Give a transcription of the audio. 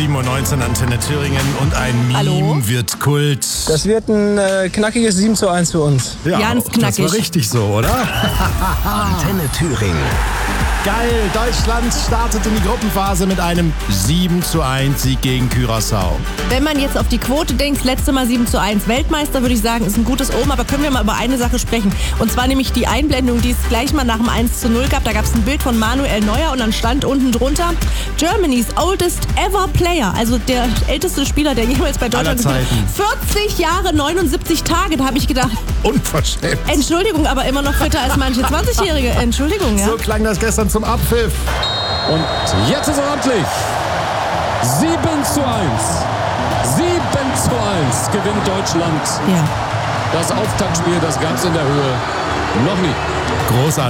7:19 Uhr Antenne Thüringen und ein Meme Hallo? wird Kult. Das wird ein knackiges 7:1 für uns. Ja, Ganz knackig. Das war richtig so, oder? Antenne Thüringen. Geil, Deutschland startet in die Gruppenphase mit einem 7:1 Sieg gegen Curaçao. Wenn man jetzt auf die Quote denkt, das letzte Mal 7:1 Weltmeister, würde ich sagen, ist ein gutes Omen. Aber können wir mal über eine Sache sprechen? Und zwar nämlich die Einblendung, die es gleich mal nach dem 1:0 gab. Da gab es ein Bild von Manuel Neuer und dann stand unten drunter Germany's oldest ever player. Also der älteste Spieler, der jemals bei Deutschland Aller Zeiten. 40 Jahre, 79 Tage. Da habe ich gedacht, Unverschämt. Entschuldigung, aber immer noch fitter als manche 20-Jährige. Entschuldigung, ja. So klang das gestern zum Abpfiff. Und jetzt ist ordentlich. 7:1. 7:1 gewinnt Deutschland. Ja. Das Auftaktspiel, das gab es in der Höhe noch nie. Großartig.